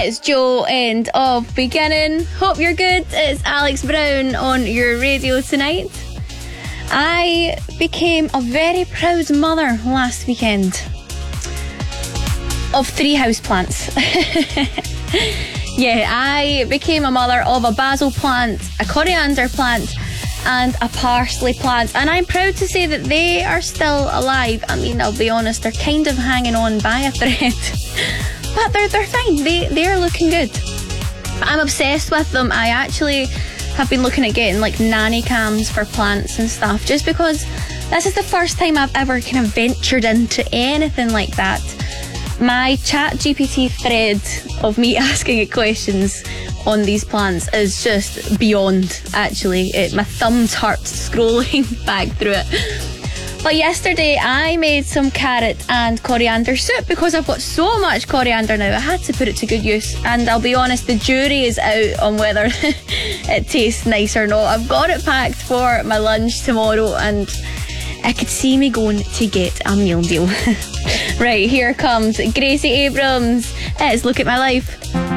it's Joe, end of beginning. Hope you're good. It's Alex Brown on your radio tonight. I became a very proud mother last weekend of 3 houseplants. Yeah, I became a mother of a basil plant, a coriander plant, and a parsley plant, and I'm proud to say that they are still alive. I mean, I'll be honest, they're kind of hanging on by a thread, but they're fine. They're looking good. I'm obsessed with them. I actually have been looking at getting like nanny cams for plants and stuff, just because this is the first time I've ever kind of ventured into anything like that. My ChatGPT thread of me asking it questions on these plants is just beyond, actually. My thumbs hurt scrolling back through it. But yesterday I made some carrot and coriander soup because I've got so much coriander now. I had to put it to good use, and I'll be honest, the jury is out on whether it tastes nice or not. I've got it packed for my lunch tomorrow, and I could see me going to get a meal deal. Right, here comes Gracie Abrams. It's Look at My Life.